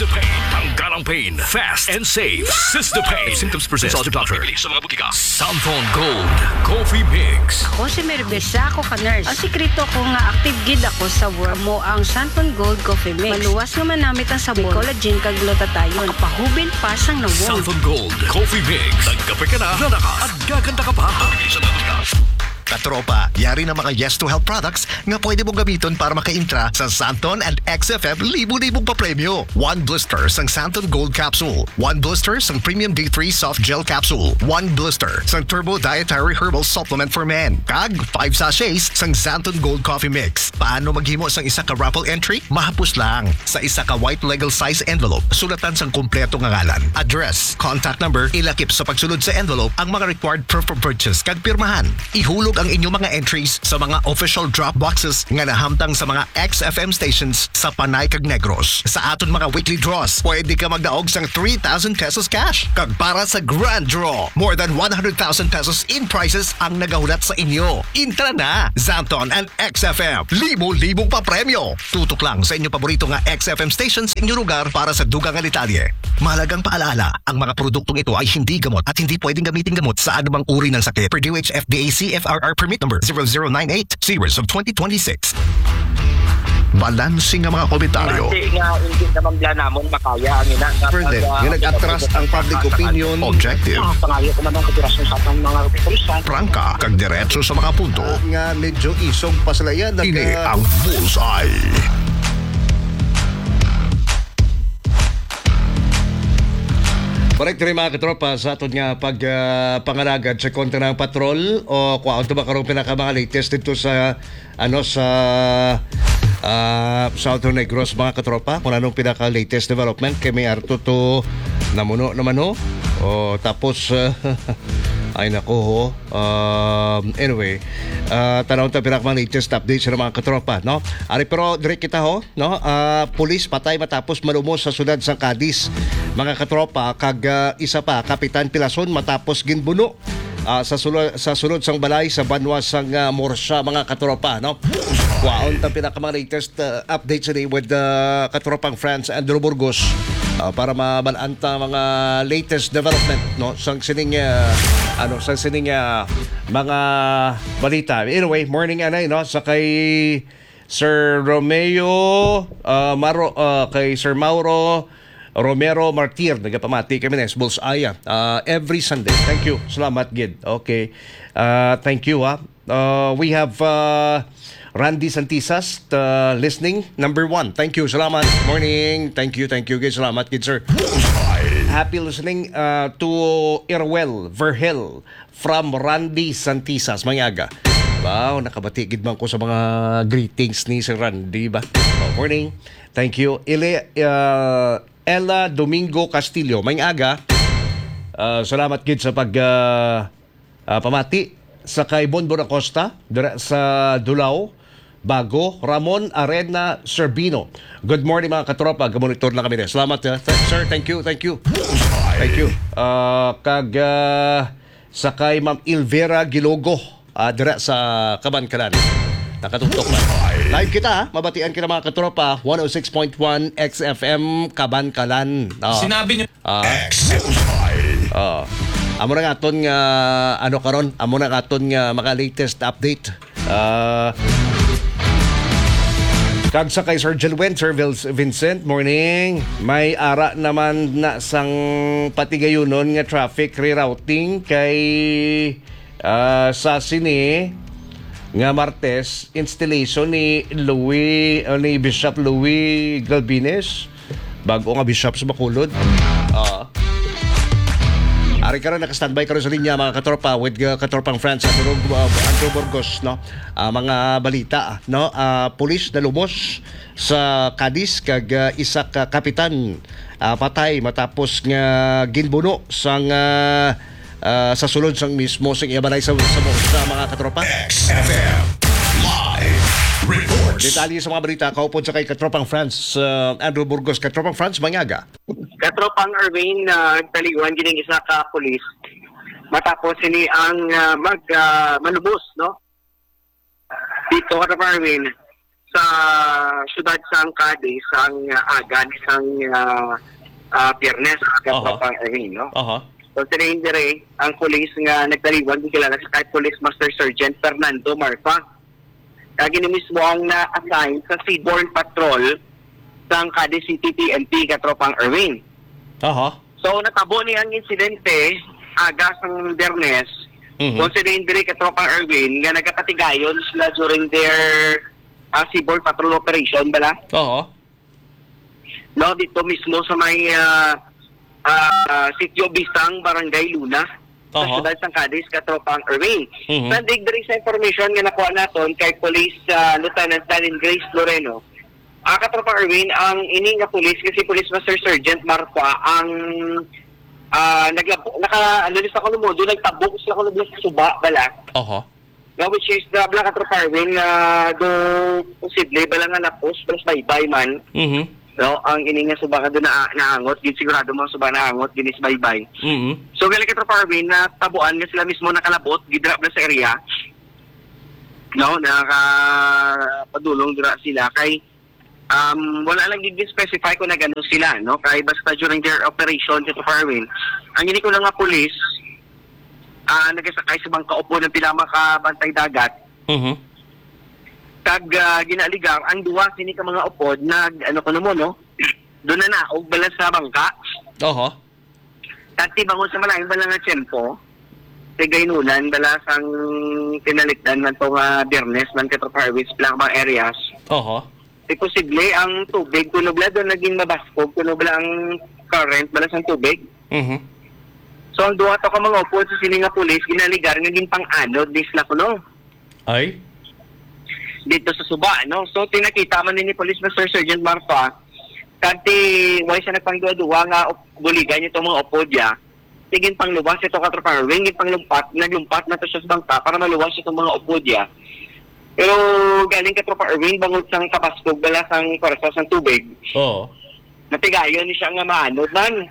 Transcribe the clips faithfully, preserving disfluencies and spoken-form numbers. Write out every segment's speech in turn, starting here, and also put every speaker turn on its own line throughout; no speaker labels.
Sistapain. Tanggal ang pain. Fast and safe. Sistapain. If symptoms persist, consult your doctor. Sa mga butika. Santon Gold Coffee Mix.
Ako si Meribesa, ako ka-nurse. Ang sikreto ko nga active gid ako sa work mo ang Santon Gold Coffee Mix. Maluwas nga manamit ang sabon, collagen kag glutathione. Makapahubin pa sang nawong.
Santon Gold Coffee Mix. Nagkape ka na, nanakas, at gaganda ka pa. Sa mga
Katropa, yari na mga Yes to Health products nga pwede mong gamiton para maka-intra sa Santon and X F M libo-libong papremyo. One blister sang Santon Gold Capsule. One blister sang Premium D three Soft Gel Capsule. One blister sang Turbo Dietary Herbal Supplement for Men. Kag five sachets sang Santon Gold Coffee Mix. Paano maghimo sang isa ka raffle entry? Mahapos lang. Sa isa ka white legal size envelope, sulatan sang kompleto nga ngalan, address, contact number, ilakip sa pagsulod sa envelope ang mga required proof of purchase kag pirmahan. Ihulog ang inyong mga entries sa mga official drop boxes nga nahamtang sa mga X F M stations sa Panay kag Negros. Sa aton mga weekly draws, pwede ka magdaog sang three thousand pesos cash. Kag para sa grand draw, more than one hundred thousand pesos in prizes ang nagahulat sa inyo. Intra na! Santon and X F M. Libo-libong pa premyo. Tutok lang sa inyong paborito nga X F M stations sa inyong lugar para sa dugang nga detalye. Mahalagang paalala, ang mga produktong ito ay hindi gamot at hindi pwedeng gamitin gamot sa anumang uri ng sakit. Per D O H F D A C F R R permit number zero zero nine eight series of twenty twenty-six. Balansing ang mga komentaryo.
Kasi nga, hindi naman bla namon makaya ang ina.
Pwede, yung nag-atras ang public opinion. Objective.
Pangayo ko man ang kapirasyon sa atong mga pulisan.
Prangka, kag diretso sa mga punto.
Nga medyo isog pa sila yan.
Ini ang Bullseye.
Correct rin mga katropa sa aton nga pag uh, pangalagad sa kontra ng patrol o kung ano ba karong pinaka mga latest dito sa ano sa uh, Southern Negros mga katropa kung anong pinaka latest development kay may arto to namuno naman ho o tapos uh, ay nako ho um, anyway uh, tanaw ta pinaka mga latest update sa mga katropa no ari pero dire kita ho no uh, pulis patay matapos malumos sa sudad sang Cadiz mga katropa kag uh, isa pa Kapitan Pilason matapos ginbuno uh, sa sulod sa sulod sang balay sa banwa sang uh, Morsya mga katropa no. Wow, ta pinaka mga latest uh, updates today with the uh, katropang France Andrew Burgos uh, para mabalanta mga latest development no sang sining uh, ano sang sining uh, mga balita. Anyway, morning anay no sa kay Sir Romeo uh, Maro uh, kay Sir Mauro Romero Martir, nagapamati kami na Bullseye uh, every Sunday. Thank you. Salamat, Gid. Okay. Uh, thank you, ha. Uh, we have uh, Randy Santisas uh, listening. Number one. Thank you. Salamat. Morning. Thank you. Thank you, Gid. Salamat, Gid, sir. Happy listening uh, to Irwell Verhel from Randy Santisas. Manyaga. Wow, nakabati gid man ko sa mga greetings ni Sir Randy ba? Oh, morning. Thank you. Ile uh, Ella Domingo Castillo, may aga. Uh, salamat gid sa pag uh, uh, pamati sa kay Bonbon Acosta dira sa Dulao, Bago, Ramon Arena Serbino. Good morning mga katropa, gamonitor na kami rin. Salamat uh, th- sir, thank you, thank you. Thank you. Uh, kag uh, sa kay Ma'am Ilvera Gilogo uh, dira sa Kabankalan. Nakatutok na. Live kita ha. Mabatian kita mga katropa. one oh six point one X F M Kabankalan. Uh,
Sinabi niyo.
Uh, uh, amo na nga aton nga ano karon? Amo na nga aton nga mga latest update. Uh, kag sa kay Sir Jelwen, Sir Vincent, morning. May ara naman na sang patigayunon nga traffic rerouting kay uh, sa sini nga Martes installation ni Louis uh, ni Bishop Louis Galbines bago nga bishop sa Bacolod. Uh, Ari ka rin naka-standby ka rin sa linya mga katropa with uh, katropang France Andrew, uh, Andrew Burgos no. Uh, mga balita no uh, pulis na lumos sa Cadiz kag uh, isa ka kapitan uh, patay matapos nga ginbuno sang uh, Uh, sa sulod sang mismo sang iyabalay sa, sa, sa mga katropa.
X F M Live Reports.
Detalye sa mga balita kaupod sa kay katropang France uh, Andrew Burgos. Katropang France, manyaga.
Katropang Erwin na uh, taliguan gining isa ka pulis matapos ini ang uh, mag uh, manubos no dito katropang Erwin sa syudad sang Cadiz ang uh, aga ni sang uh, uh, Biyernes katropang Erwin, no?
Aha.
So tinayin dire ang pulis nga nagdaliwan kilala sa kay Police Master Sergeant Fernando Marfa. Kagi ni mismo ang na-assign sa Seaborne Patrol sang Cadiz City P N P katropang Erwin.
Aha.
So natabo ni ang insidente aga sang Biyernes.
Mhm.
Considering dire katropang Erwin nga nagkakatigayon sila during their uh, seaboard patrol operation bala.
Oo.
No, dito mismo sa may uh, uh, Sitio Bisang, Barangay Luna, sa
Aha.
syudad ng Cadiz, katropang Erwin.
Mhm.
Sandig dire sa information nga nakuha naton kay Police uh, Lieutenant Dalin Grace Loreno. Ah, katropang Erwin, ang ining nga police kasi Police Master Sergeant Marfa ang ah naglabo naka ano sa kuno mo do nagtabok sila kuno sa suba bala.
Aha.
No, which is the Black Atropine na do posible bala nga napos plus baybay man.
Mhm.
No, ang ini nga suba ka do na naangot, gid sigurado mo suba naangot ginis baybay.
Mhm.
So gali ka Atropine na tabuan nga sila mismo nakalabot gidra na sa area. No, naka padulong dira sila kay um wala lang gid specify kung nagano sila, no? Kay basta during their operation sa Atropine, ang ini ko lang nga police ah nagasakay sa bang kaupo ng pilama ka bantay dagat.
Mhm.
Kag uh, ginaligar ang duwa sini ka mga upod nag ano kuno mo no. Doon na naog bala sa bangka.
Aha.
Tati bangon sa malaing bala nga tiyempo. Tigay nulan bala sang pinalikdan man to nga Biyernes man ka Harvest lang bang areas.
Aha.
Di posible ang tubig kuno bala doon naging mabaskog kuno bala ang current bala sang tubig.
Mhm.
So ang duwa to ka mga upod sa sini nga pulis ginaligar nga gin pang-anod dis la kuno.
Ay.
Dito sa suba, no? So, tinakita man ni Police Master Sergeant Marfa, kanti, way siya nagpangduwa-duwa nga buligan niyo itong mga opodya, tigin pangluwas ito katropang ring, pang lumpat, naglumpat na ito siya sa bangka para maluwas itong mga opodya. Pero, galing katropang ring, bangod sang kapaskog, bala sang korasa sang tubig,
Oo.
natigayon ni siya nga maanod man.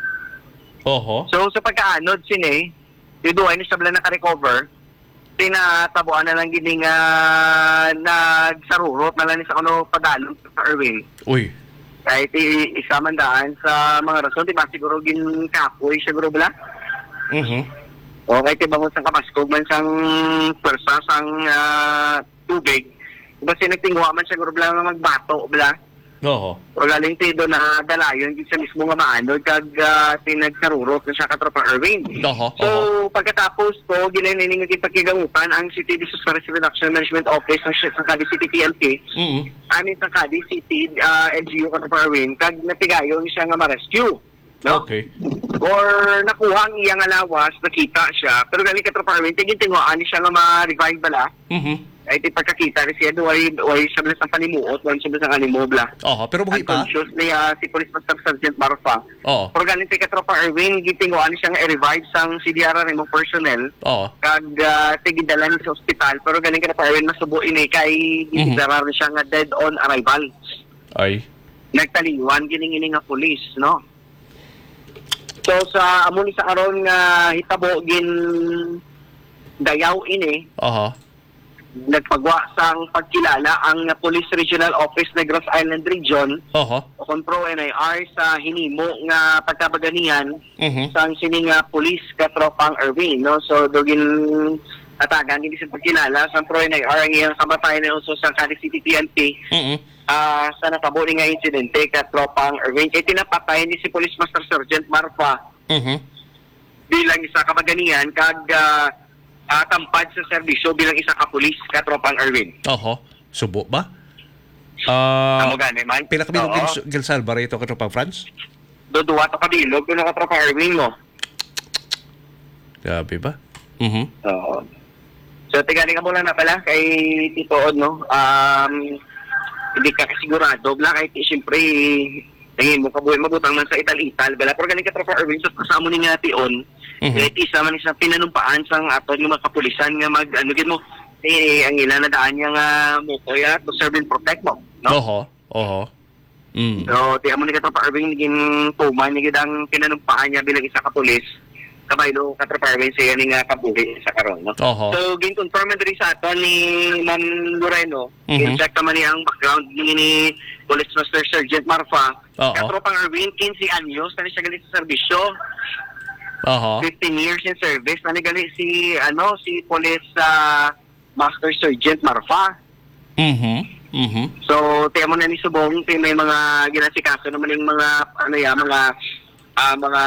Oho.
So, sa pagkaanod, sini, yuduay ni siya bala naka-recover, tinatabuan na lang gining uh, nagsarurot na lang ni sa kuno padalong sa Erwin.
Uy.
Kahit i- isa man daan sa mga rason, di ba siguro gin kapoy siguro bala?
Mhm.
O kahit ibangon sang kamaskog man sang pwersa sang uh, tubig. Diba sinagtingwa man siguro bala nga magbato bala?
Oho.
O galing tido na dalayon gid sa mismo nga maanod kag uh, tinagsarurot na siya katropang Erwin.
Oho.
So,
Oho.
pagkatapos ko, ginanining ng ipagkigamutan ang City Disaster Reduction Management Office ng sa Cadiz City P N P.
Mhm.
Amin sa Cadiz City, uh, L G U Kataparwin, kag natigayon siya nga ma-rescue. No?
Okay.
Or nakuha ang iyang alawas, nakita siya, pero galing Kataparwin, tigin-tinguaan siya nga ma-revive bala.
Mhm.
Ay, di pagkakita rin siya, way, way siya bala sa panimuot, way siya bala sa animo bala.
Oho, pero buhay pa.
Unconscious niya si Police Master Sergeant Marfa.
Oo.
Pero galing kay Katropa Erwin, gitinguan siya nga i-revive sang C D R R mo personnel.
Oo.
Kag uh, tigidalan sa ospital. Pero galing kay Katropa Erwin, masubuin eh, kay
Mhm.
gidarar siya nga dead on arrival.
Ay.
Nagtaliwan, gining-gining nga police, no? So sa amo ni sa aron nga hitabo gin dayaw ini,
Aha.
nagpagwa sang pagkilala ang Police Regional Office Negros Island Region
Oho.
o Kontro N I R sa hinimo nga pagkabaganihan
Mhm.
sang sining nga police katropang Erwin, no? So dugin atagan hindi sa pagkilala sa Pro N I R ang iyang kamatayan na uso sa Cadiz City P N P
Mhm.
ah sa natabo ni nga insidente katropang Erwin kay tinapatay ni si Police Master Sergeant Marfa
Mhm.
bilang isa ka baganihan kag ah, ah, tampad sa serbisyo bilang isa ka pulis katropang Erwin.
Oho. Subo ba? Ah,
Amo gani man.
pinakabilog
Oo.
Gil, Gil Salva ito ka pang France?
Doduwa to kabilog kung nakatropang Erwin mo.
Grabe ba? Mhm.
Oo. So, tigali ka muna na pala kay Tito Od, no? Um, hindi ka kasigurado. Bla, kahit siyempre, tingin mo, kabuhay mabutang man sa ital-ital. Bala, pero galing ka Tropa Erwin, so kasama ni nga tion.
Mhm.
Kahit isa man isang pinanumpaan sang aton yung mga kapulisan nga mag, ano gin mo, eh, ang ilan na daan niya nga mo, kaya to serve and protect mo, no?
Oho. Oho. Mm.
So, tiyan mo ni ka Tropa Erwin, naging tuman, naging ang pinanumpaan niya bilang isa ka pulis. kabaylo katraparwin siya ni nga kabuhi sa karon, no?
Oho.
So gin-confirm man diri sa aton ni Ma'am Loreno,
Mhm.
in-check naman niya ang background ni, ni Police Master Sergeant Marfa.
Oo.
Katropang Arvin, fifteen anyos na siya gali sa serbisyo.
Oho.
fifteen years in service na gali si ano si Police ah, Master Sergeant Marfa.
Mhm. Mhm.
So, tiyan mo na ni Subong, may mga ginasikaso naman yung mga, ano yan, mga, ah, mga,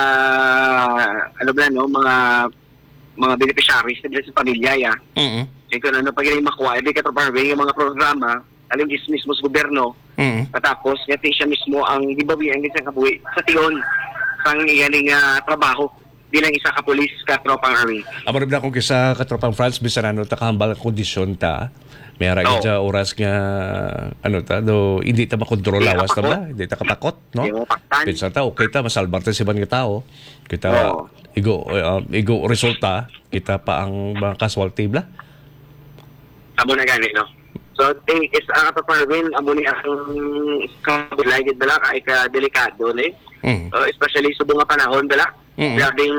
ano ba, no, mga, mga beneficiaries na sa pamilya, ya.
Mhm.
Eh, kung ano, pag yung makuha, hindi ka traparwe, yung mga programa, alam is mismo sa gobyerno,
Mhm.
katapos, yati siya mismo ang gibawi, ang isang kabuhi, sa tiyon, sang iyaning uh, trabaho, bilang isa ka pulis, ka tropang army.
Amo na kung kisa katropang France bisan ano ta kahambal ang kondisyon ta. May ara
Oo.
gyud oras nga ano ta do hindi ta makontrol
Hindi
lawas ta
kapakot.
ba? Hindi ta katakot, no?
Hindi mo paktan.
Pinsa ta okay ta masalbar ta si ban nga tao. Kita
Oo.
igo uh, igo resulta kita pa ang mga casualty bla.
Amo na gani, no? So, ting is ang kataparwin, amo ni ang kabilagid bala, kay ka delikado, ne?
Mm.
Uh, especially sa bunga panahon, bala.
Mm.
Grabing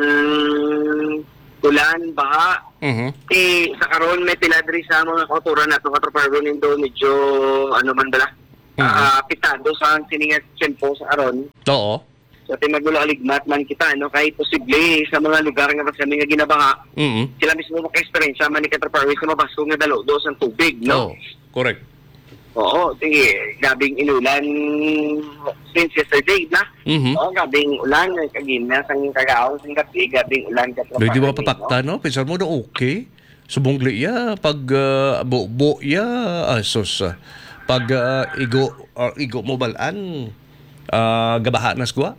ulan, baha.
Mhm.
Eh, sa karon may piladri sa mga kauturan na itong kataparwin, indo medyo, ano man bala,
Mm.
ah, pitado sa siningat tempo sa karon.
Oo.
So, ting magulo-aligmat man kita, no? Kahit posible sa mga lugar nga sa mga ginabaha,
Mhm.
sila mismo maka-experience sa man ni kataparwin sa mabasko nga dalo do sa tubig, no?
Oo. Correct.
Oo, sige, gabing inulan since yesterday na.
Mhm.
Oo, gabing ulan, kagina, sang kagaon, sang kapi, gabing ulan.
Do di ba papakta no? Pinsan mo do okay. Subong liya pag uh, bo ya asos. ah. Pag uh, igo or igo mo balan uh, gabaha nas gwa.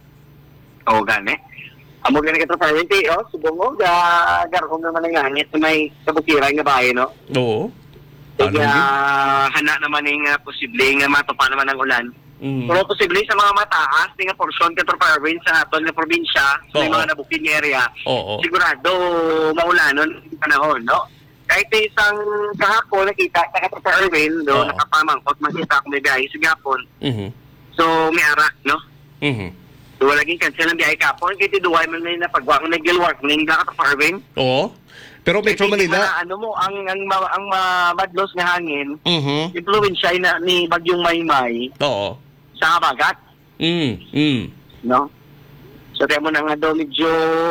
Oo, gani. Amo gani ka parente, oh, subong mo, ga, garong naman ng hangit na may kabukiran nga bahay, no?
Oo. Ano
Kaya,
yun?
hana naman ng uh, posible nga matupa naman ng ulan.
Mm.
Pero posible sa mga mataas, nga porsyon ka parwin sa aton nga probinsya, sa
Oo.
mga nabukin nga area,
Oo.
sigurado maulanon ang panahon, no? Kahit isang kahapon nakita sa Katrapa Erwin, no,
Oo.
nakapamangkot, makita ko may biyahe sa gapon.
Mhm.
So, may ara, no?
Mhm.
So, walaging cancel ang biyahe kapon, kaya tiduway man may napagwa ko nag-gilwark ng Katrapa Erwin.
Oo. Pero Metro
Kaya hindi
Manila.
man, ano mo, ang, ang, ma- ang ma- madlos nga hangin,
Mhm.
influensya na ni Bagyong Maymay
Oo.
sa Kabagat,
Mm. Mm.
no? So, kaya mo na nga daw medyo,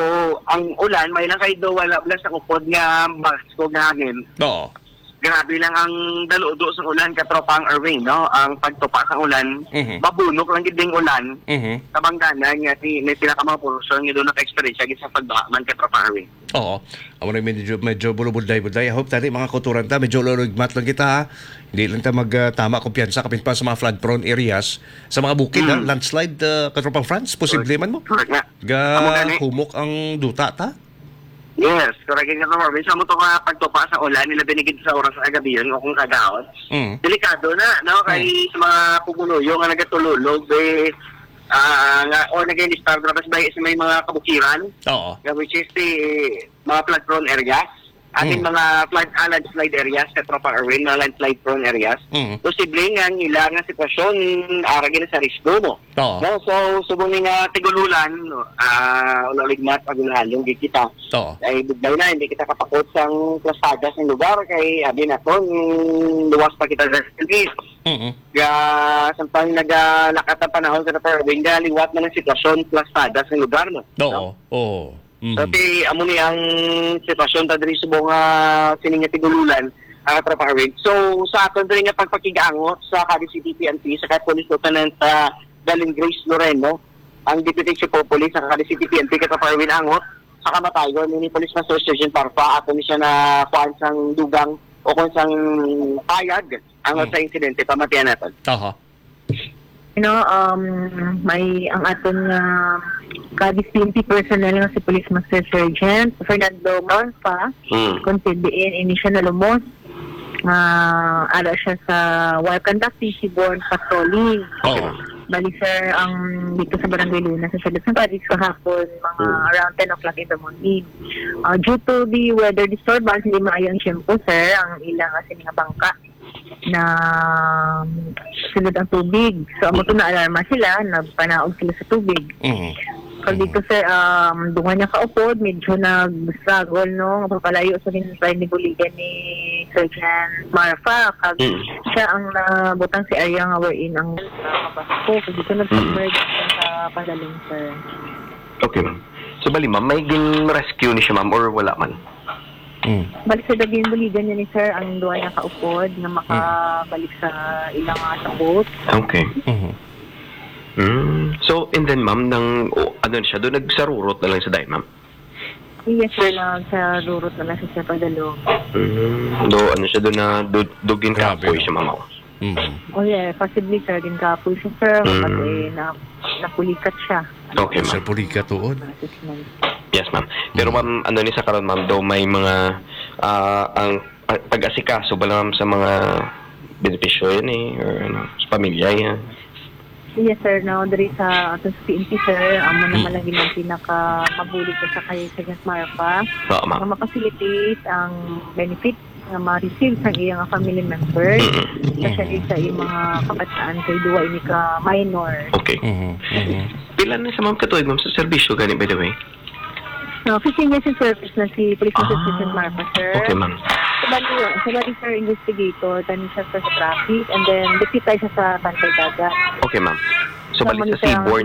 ang ulan, may lang kayo daw wala wala sa kupod nga basko nga hangin.
Oo.
Grabe lang ang daludo sa ulan, katropang Erwin, no? Ang pagtupa sa ulan,
Mhm.
mabunok lang gid ding ulan,
Mhm.
kabangganan nga si may sila ka mga portion nga doon naka-experience gid sa pagbaha man katropang Erwin.
Oo. Amo na medyo medyo bulubulday-bulday. I hope tani mga kuturan ta medyo lulugmat lang kita ha. Hindi lang ta magtama kumpiyansa kapin pa sa mga flood prone areas sa mga bukid ha.
Mm.
Landslide uh, katropang France posible man mo.
Correct nga.
Ga
Amo gani.
humok ang duta ta.
Yes, correct nga katropang Erwin. Sa mo to nga pagtupa sa ulan, nila binigid sa oras sa gabi o kung kagaon.
Mm.
Delikado na, no? Kay sa mga puguluyo nga nagatululog, eh, ah nga, o nag-i-start na bas ba sa may mga kabukiran,
Oo.
nga which is the mga flood-prone areas, ating
Mm.
mga flood, ah, landslide areas, Katrapa Erwin, mga landslide-prone areas,
Mm.
posible nga ang ilang nga sitwasyon, aragin na sa risgo mo.
Oo.
No? So, subong nga tigululan, no? ah, ulaligmat, pagulahalong, di kita.
Oo.
Ay, bigay na, hindi kita kapakot sa plasadas ng lugar, kay abi na to, luwas pa kita sa service.
Mhm.
Ga, sampang nagalakat ang panahon sa Erwin, ga, liwat na ng sitwasyon, plasadas ng lugar mo.
Oo. Oo. Mhm.
So, ti, amo ni ang sitwasyon ta diri subong uh, sininga tigululan ang Katrapa Erwin. So, sa aton diri nga pagpakigaangot sa Cavite City P N P sa Police Lieutenant uh, Dalin Grace Loreno, ang Deputy Chief of Police sa Cavite City P N P Katrapa Erwin angot sa kamatayon ni Police Master Sergeant Parfa ato ni siya na kuan sang dugang o kung sang payag ang
Hmm.
sa insidente pamatian naton.
Aha.
You know, um, may ang aton nga Cadiz P N P personnel nga si Police Master Sergeant Fernando Marfa,
Hmm.
kung tindiin, ini siya nalumos. Uh, ara siya sa while conducting seaborne patrolling.
Oo.
Bali sir, ang dito sa Barangay Luna sa Salud ng Cadiz kahapon, mga around ten o'clock in the morning. Uh, due to the weather disturbance, hindi maayo ang siyempo sir, ang ilang asin nga bangka na sunod ang tubig. So, amo to na alarma sila, nagpanaog sila sa tubig.
Mhm.
So dito sir, um, dunga niya kaupod, medyo nag-struggle, no? Papalayo sa minsan ni buligan ni Sergeant Marfa. Kag
Mm.
siya ang nabutang si Arya nga wherein ang nakapasko. So dito nag-submerge sa padaling sir.
Okay, ma'am. So, bali, ma'am, may gin-rescue ni siya, ma'am, or wala man?
Mm.
Balik sa daging buligan niya ni sir, ang duwa niya kaupod na makabalik sa ilang nga sa boat.
Okay.
Mhm.
Mm. So, and then, ma'am, nang, oh, ano na siya, doon nagsarurot na lang sa day, ma'am?
Yes sir, lang sa rurot na lang siya sa padalo.
Mm. Do, ano siya doon na, do, dugin
Grabe,
kapoy
no?
siya, ma'am.
Mhm.
Oh yeah, possibly sir, din kapoy siya sir,
Mm.
kasi na, napulikat siya.
Okay,
Sa
ma'am.
pulika tuod.
Assessment.
Yes, ma'am. Pero, ma'am, ano ni sa karon, ma'am, daw may mga, ah, ang ah, pag-asikaso ba lang sa mga benepisyo yan eh, or ano, sa pamilya yan.
Yes sir, now dari sa atos P N P sir, amo naman lang ang pinaka mabulit sa kay Sergeant Marfa.
Oo, ma'am.
Nga mapacilitate ang benefit nga ma-receive sa iyang family members, especially sa iyang mga kabataan kay duwa ini ka minor.
Okay.
Mhm. Mhm.
Pila na sa ma'am katuig, ma'am, sa serbisyo, gani, by the way?
No, fifteen years in service na si Police
Ah,
Officer Sergeant Marfa sir.
Okay, ma'am.
Sa bali, sa bali sir, investigator, tani siya sa traffic, and then deputize siya sa Bantay Dagat.
Okay, ma'am. So,
Sa
balik sa
Manila,
Seaborn